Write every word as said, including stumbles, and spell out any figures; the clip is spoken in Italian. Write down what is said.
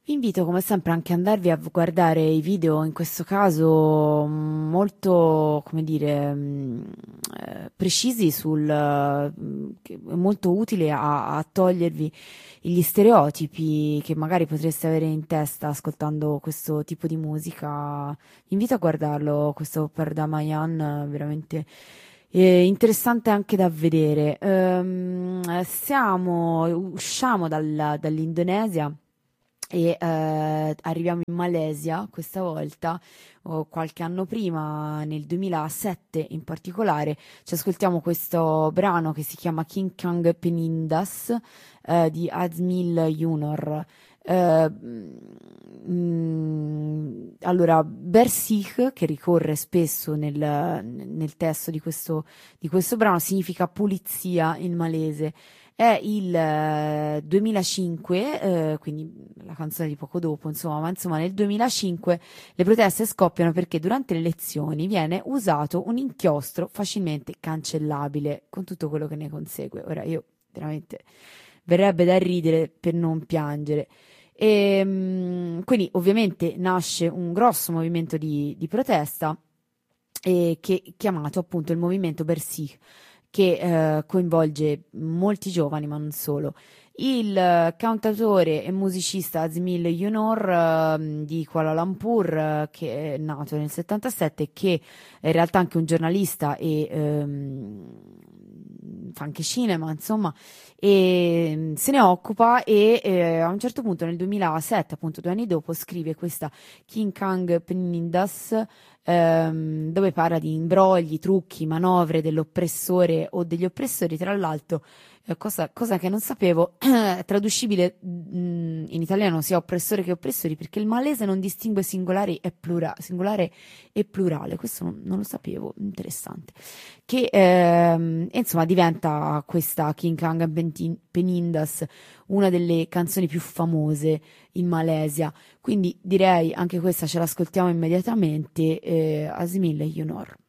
Vi invito come sempre anche ad andarvi a guardare i video, in questo caso mm, molto, come dire, mm, eh, precisi sul, mm, che è molto utile a, a togliervi gli stereotipi che magari potreste avere in testa ascoltando questo tipo di musica. Vi invito a guardarlo, questo per Damayan, veramente eh, interessante anche da vedere. Ehm, siamo, usciamo dal- dall'Indonesia e eh, arriviamo in Malesia questa volta, o qualche anno prima, nel duemilasette in particolare. Ci ascoltiamo questo brano che si chiama King Kang Penindas eh, di Azmil Junior. Eh, mm, allora, Bersih, che ricorre spesso nel, nel testo di questo, di questo brano, significa pulizia in malese. È il eh, duemilacinque, eh, quindi la canzone di poco dopo, insomma, ma insomma nel duemilacinque le proteste scoppiano perché durante le elezioni viene usato un inchiostro facilmente cancellabile, con tutto quello che ne consegue. Ora io veramente verrebbe da ridere per non piangere. E, mm, quindi ovviamente nasce un grosso movimento di, di protesta eh, che, chiamato appunto il movimento Bersih, che eh, coinvolge molti giovani, ma non solo. Il eh, cantautore e musicista Azmil Junior eh, di Kuala Lumpur, eh, che è nato nel settantasette, che è in realtà anche un giornalista e ehm, fa anche cinema, insomma, e mm, se ne occupa e eh, a un certo punto nel duemilasette, appunto due anni dopo, scrive questa King Kang Penindas, ehm, dove parla di imbrogli, trucchi, manovre dell'oppressore o degli oppressori. Tra l'altro, eh, cosa, cosa che non sapevo, traducibile mh, in italiano sia oppressore che oppressori, perché il malese non distingue singolari e plura- singolare e plurale. Questo non, non lo sapevo, interessante. Che ehm, insomma diventa questa King Kang Pentin- Penindas una delle canzoni più famose in Malesia. Quindi direi anche questa ce l'ascoltiamo immediatamente, eh, Asmil Junior.